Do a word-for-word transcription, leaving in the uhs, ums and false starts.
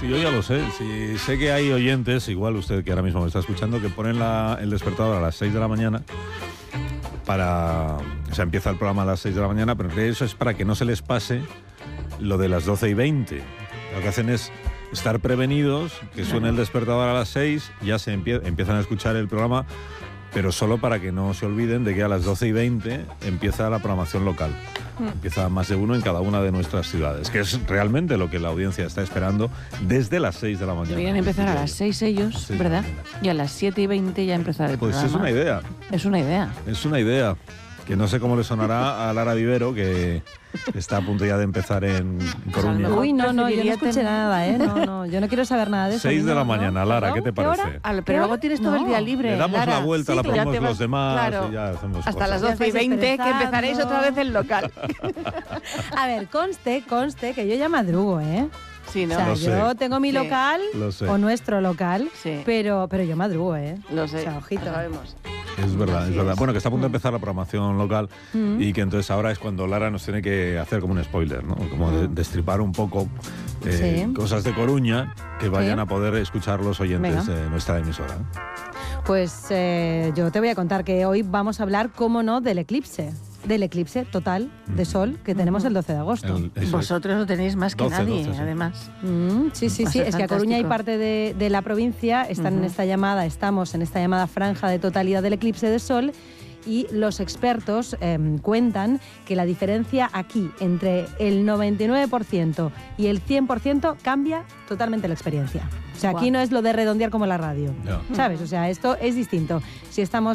yo ya lo sé. Sí, sé que hay oyentes, igual usted que ahora mismo me está escuchando, que ponen la, el despertador a las seis de la mañana para... O sea, empieza el programa a las seis de la mañana, pero eso es para que no se les pase lo de las doce y veinte. Lo que hacen es estar prevenidos, que suene el despertador a las seis, ya se empie- empiezan a escuchar el programa, pero solo para que no se olviden de que a las doce y veinte empieza la programación local. Empieza más de uno en cada una de nuestras ciudades, que es realmente lo que la audiencia está esperando desde las seis de la mañana. Deberían empezar a las seis ellos, Sí, ¿verdad? Y a las siete y veinte ya empezar el Pues programa. es una idea, Es una idea. es una idea. Que no sé cómo le sonará a Lara Vivero, que está a punto ya de empezar en Coruña. mejor Uy, no, no, yo no preferiría escuché tener- nada, ¿eh? No, no, yo no quiero saber nada de eso. seis de la no, mañana, no. Lara, ¿qué te ¿Qué hora? parece? Al- pero luego tienes todo el día No. libre, Le damos Lara. la vuelta, Sí, la tú ya ponemos te vas- los demás claro, y ya hacemos hasta cosas. las Ya doce y estáis veinte que empezando. empezaréis otra vez el local. A ver, conste, conste, que yo ya madrugo, ¿eh? Sí, ¿no? O sea, Lo sé. yo tengo mi Sí. local Lo sé. o nuestro local, Sí. pero, pero yo madrugo, ¿eh? Lo sé, O sea, ojito. lo sabemos. Es verdad, Así es verdad. es. Bueno, que está a punto de empezar la programación local Mm. y que entonces ahora es cuando Lara nos tiene que hacer como un spoiler, ¿no? Como de- destripar un poco eh, Sí. cosas de Coruña que vayan Sí. a poder escuchar los oyentes Venga. de nuestra emisora. Pues eh, yo te voy a contar que hoy vamos a hablar, cómo no, del eclipse. Del eclipse total de sol que tenemos el doce de agosto. El- eso es. Vosotros lo tenéis más que doce, nadie, doce, sí. además. Mm, sí, sí, Va a sí. ser Es que a Coruña y fantástico. parte de, de la provincia están en Ujú. esta llamada, estamos en esta llamada franja de totalidad del eclipse de sol. Y los expertos eh, cuentan que la diferencia aquí entre el noventa y nueve por ciento y el cien por ciento cambia totalmente la experiencia. O sea, aquí Guau. no es lo de redondear como la radio, Ya. ¿sabes? O sea, esto es distinto. Si estamos